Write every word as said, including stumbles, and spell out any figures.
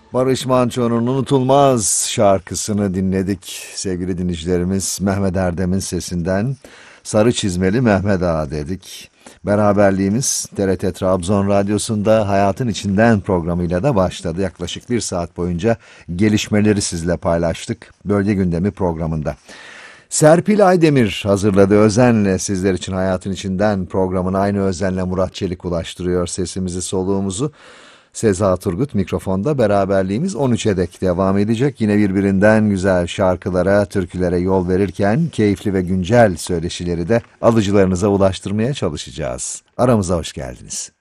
Barış Manço'nun unutulmaz şarkısını dinledik sevgili dinleyicilerimiz. Mehmet Erdem'in sesinden Sarı Çizmeli Mehmet Ağa dedik. Beraberliğimiz T R T Trabzon Radyosu'nda Hayatın İçinden programıyla da başladı. Yaklaşık bir saat boyunca gelişmeleri sizle paylaştık Bölge Gündemi programında. Serpil Aydemir hazırladığı özenle sizler için Hayatın İçinden programını aynı özenle Murat Çelik ulaştırıyor sesimizi soluğumuzu. Seza Turgut mikrofonda, beraberliğimiz on üçe dek devam edecek. Yine birbirinden güzel şarkılara, türkülere yol verirken keyifli ve güncel söyleşileri de alıcılarınıza ulaştırmaya çalışacağız. Aramıza hoş geldiniz.